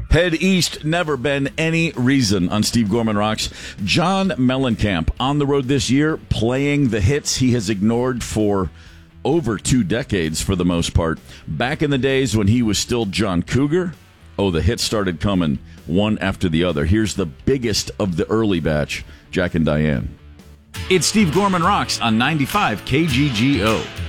Head east, never been any reason on Steve Gorman Rocks. John Mellencamp on the road this year, playing the hits he has ignored for over 2 decades for the most part. Back in the days when he was still John Cougar, the hits started coming one after the other. Here's the biggest of the early batch, Jack and Diane. It's Steve Gorman Rocks on 95 KGGO.